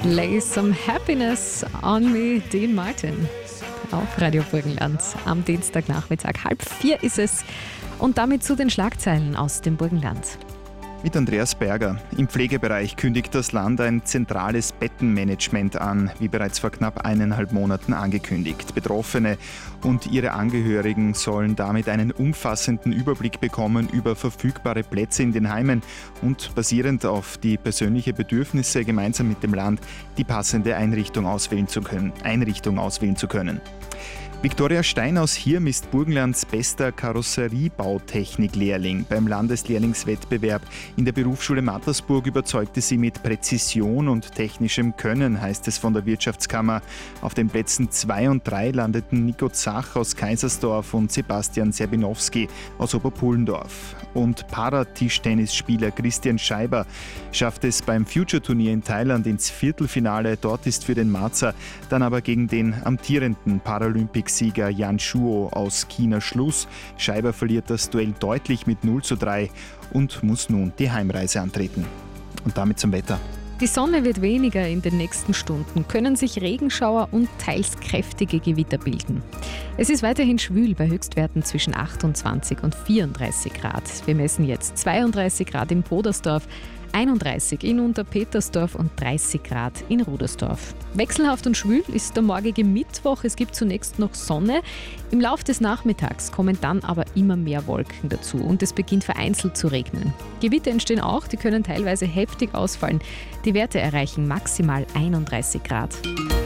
Lay some happiness on me, Dean Martin. Auf Radio Burgenland am Dienstagnachmittag. 3:30 ist es. Und damit zu den Schlagzeilen aus dem Burgenland. Mit Andreas Berger. Im Pflegebereich kündigt das Land ein zentrales Bettenmanagement an, wie bereits vor knapp 1,5 Monaten angekündigt. Betroffene und ihre Angehörigen sollen damit einen umfassenden Überblick bekommen über verfügbare Plätze in den Heimen und basierend auf die persönlichen Bedürfnisse gemeinsam mit dem Land die passende Einrichtung auswählen zu können. Viktoria Stein aus Hirm ist Burgenlands bester Karosseriebautechnik-Lehrling. Beim Landeslehrlingswettbewerb in der Berufsschule Mattersburg überzeugte sie mit Präzision und technischem Können, heißt es von der Wirtschaftskammer. Auf den Plätzen 2 und 3 landeten Nico Zach aus Kaisersdorf und Sebastian Serbinowski aus Oberpullendorf. Und Paratischtennisspieler Christian Scheiber schafft es beim Future-Turnier in Thailand ins Viertelfinale. Dort ist für den Marzer dann aber gegen den amtierenden Paralympicsieger Yan Shuo aus China Schluss. Scheiber verliert das Duell deutlich mit 0:3 und muss nun die Heimreise antreten. Und damit zum Wetter. Die Sonne wird weniger in den nächsten Stunden, können sich Regenschauer und teils kräftige Gewitter bilden. Es ist weiterhin schwül bei Höchstwerten zwischen 28 und 34 Grad. Wir messen jetzt 32 Grad in Podersdorf, 31 in Unterpetersdorf und 30 Grad in Rudersdorf. Wechselhaft und schwül ist der morgige Mittwoch. Es gibt zunächst noch Sonne. Im Lauf des Nachmittags kommen dann aber immer mehr Wolken dazu und es beginnt vereinzelt zu regnen. Gewitter entstehen auch, die können teilweise heftig ausfallen. Die Werte erreichen maximal 31 Grad.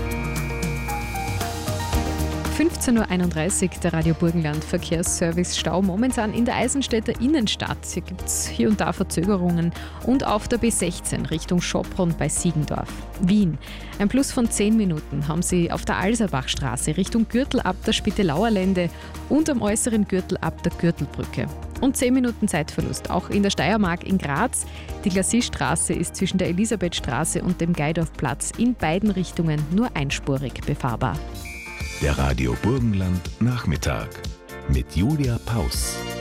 15:31 Uhr, der Radio Burgenland Verkehrsservice Stau momentan in der Eisenstädter Innenstadt. Hier gibt es hier und da Verzögerungen und auf der B16 Richtung Schopron bei Siegendorf. Wien. Ein Plus von 10 Minuten haben Sie auf der Alserbachstraße Richtung Gürtel ab der Spittelauer Lände und am äußeren Gürtel ab der Gürtelbrücke. Und 10 Minuten Zeitverlust auch in der Steiermark in Graz. Die Glacisstraße ist zwischen der Elisabethstraße und dem Geidorfplatz in beiden Richtungen nur einspurig befahrbar. Der Radio Burgenland Nachmittag mit Julia Paus.